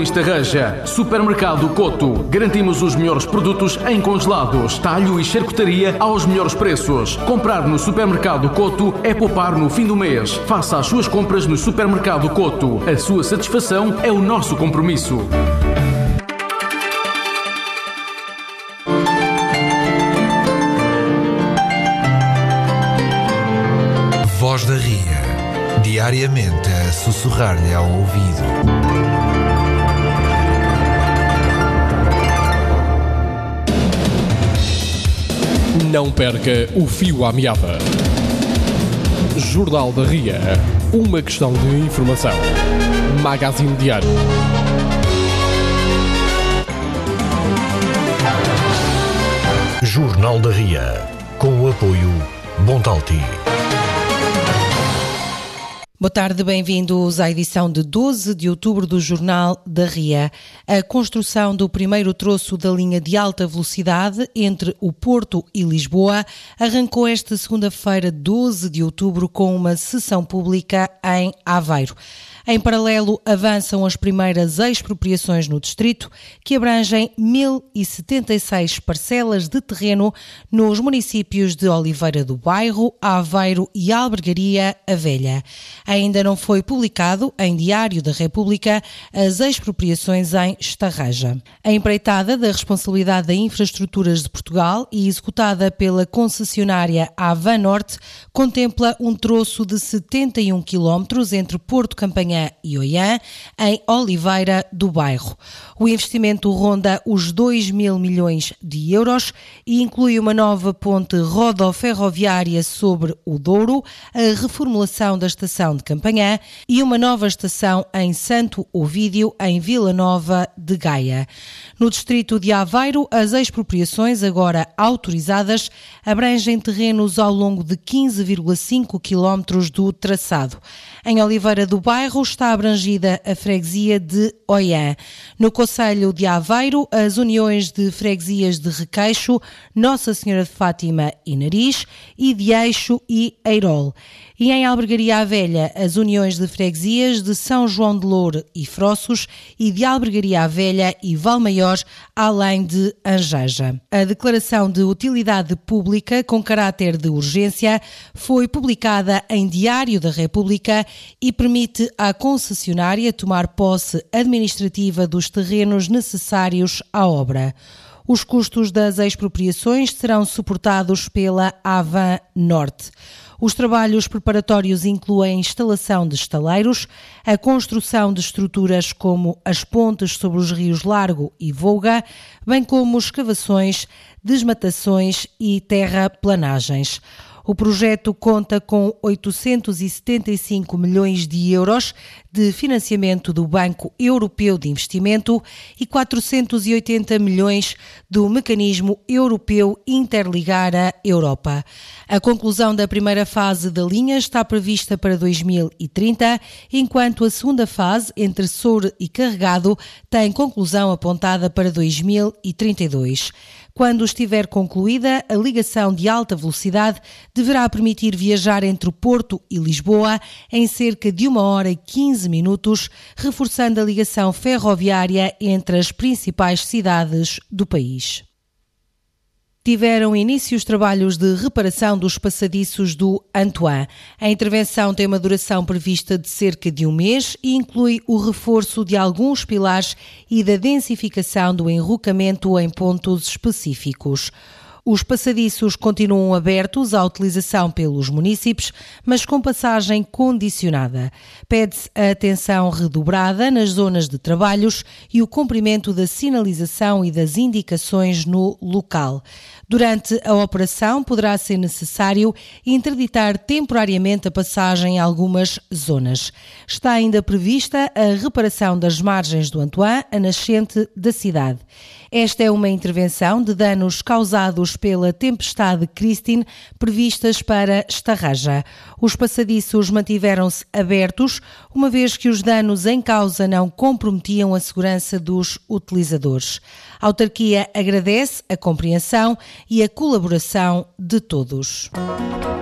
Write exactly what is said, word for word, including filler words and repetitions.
Estarreja. Supermercado Coto. Garantimos os melhores produtos em congelados, talho e charcutaria aos melhores preços. Comprar no Supermercado Coto é poupar no fim do mês. Faça as suas compras no Supermercado Coto. A sua satisfação é o nosso compromisso. Voz da Ria. Diariamente a sussurrar-lhe ao ouvido. Não perca o fio à meada. Jornal da Ria. Uma questão de informação. Magazine Diário. Jornal da Ria. Com o apoio Bontalti. Boa tarde, bem-vindos à edição de doze de outubro do Jornal da Ria. A construção do primeiro troço da linha de alta velocidade entre o Porto e Lisboa arrancou esta segunda-feira, doze de outubro, com uma sessão pública em Aveiro. Em paralelo, avançam as primeiras expropriações no distrito, que abrangem mil e setenta e seis parcelas de terreno nos municípios de Oliveira do Bairro, Aveiro e Albergaria a Velha. Ainda não foi publicado em Diário da República as expropriações em Estarreja. A empreitada da responsabilidade da Infraestruturas de Portugal e executada pela concessionária Avan Norte contempla um troço de setenta e um quilómetros entre Porto Campanhã e Oiã, em Oliveira do Bairro. O investimento ronda os dois mil milhões de euros e inclui uma nova ponte rodoferroviária sobre o Douro, a reformulação da estação de Campanhã e uma nova estação em Santo Ovídio, em Vila Nova de Gaia. No distrito de Aveiro, as expropriações, agora autorizadas, abrangem terrenos ao longo de quinze vírgula cinco quilómetros do traçado. Em Oliveira do Bairro está abrangida a freguesia de Oiã. No concelho de Aveiro, as uniões de freguesias de Requeixo, Nossa Senhora de Fátima e Nariz, e de Eixo e Eirol. E em Albergaria a Velha, as uniões de freguesias de São João de Loure e Frossos e de Albergaria a Velha e Valmaior, além de Angeja. A declaração de utilidade pública com caráter de urgência foi publicada em Diário da República e permite à concessionária tomar posse administrativa dos terrenos necessários à obra. Os custos das expropriações serão suportados pela Avan Norte. Os trabalhos preparatórios incluem a instalação de estaleiros, a construção de estruturas como as pontes sobre os rios Largo e Volga, bem como escavações, desmatações e terraplanagens. O projeto conta com oitocentos e setenta e cinco milhões de euros de financiamento do Banco Europeu de Investimento e quatrocentos e oitenta milhões do Mecanismo Europeu Interligar a Europa. A conclusão da primeira fase da linha está prevista para dois mil e trinta, enquanto a segunda fase, entre Soure e Carregado, tem conclusão apontada para dois mil e trinta e dois. Quando estiver concluída, a ligação de alta velocidade deverá permitir viajar entre o Porto e Lisboa em cerca de uma hora e quinze minutos, reforçando a ligação ferroviária entre as principais cidades do país. Tiveram início os trabalhos de reparação dos passadiços do Antoine. A intervenção tem uma duração prevista de cerca de um mês e inclui o reforço de alguns pilares e da densificação do enrocamento em pontos específicos. Os passadiços continuam abertos à utilização pelos munícipes, mas com passagem condicionada. Pede-se a atenção redobrada nas zonas de trabalhos e o cumprimento da sinalização e das indicações no local. Durante a operação, poderá ser necessário interditar temporariamente a passagem em algumas zonas. Está ainda prevista a reparação das margens do Antoine, a nascente da cidade. Esta é uma intervenção de danos causados pela tempestade Christine previstas para Estarreja. Os passadiços mantiveram-se abertos, uma vez que os danos em causa não comprometiam a segurança dos utilizadores. A autarquia agradece a compreensão e a colaboração de todos.